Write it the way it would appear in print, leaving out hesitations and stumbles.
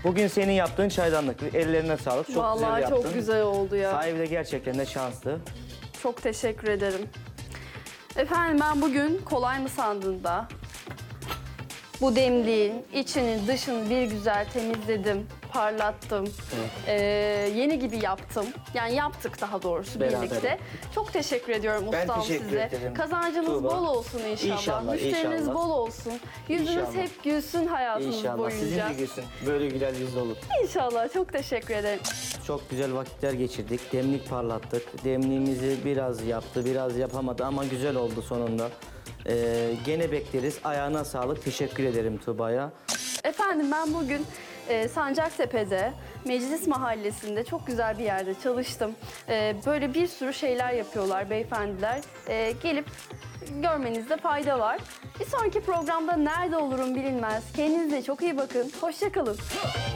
Bugün senin yaptığın çaydanlık. Ellerine sağlık. Çok güzel Vallahi yaptın. çok güzel oldu ya. Sahibi de gerçekten de şanslı. Çok teşekkür ederim. Efendim ben bugün kolay mı sandığında bu demliğin içini dışını bir güzel temizledim, parlattım. Yeni gibi yaptım. Yani yaptık daha doğrusu Beraber. birlikte. Çok teşekkür ediyorum Ben ustam teşekkür size. ederim. Kazancınız Tuğba. bol olsun inşallah. İnşallah, Müşteriniz inşallah. bol olsun. Yüzünüz İnşallah. hep gülsün hayatınız İnşallah. Sizin boyunca. de gülsün. Böyle güler yüzlü olur. İnşallah. Çok teşekkür ederim. Çok güzel vakitler geçirdik. Demlik parlattık. Demliğimizi biraz yaptı, biraz yapamadı ama güzel oldu sonunda. Gene bekleriz. Ayağına sağlık. Teşekkür ederim Tuğba'ya. Efendim ben bugün Sancaktepe'de, Meclis Mahallesi'nde çok güzel bir yerde çalıştım. Böyle bir sürü şeyler yapıyorlar beyefendiler. Gelip görmenizde fayda var. Bir sonraki programda nerede olurum bilinmez. Kendinize çok iyi bakın. Hoşça kalın.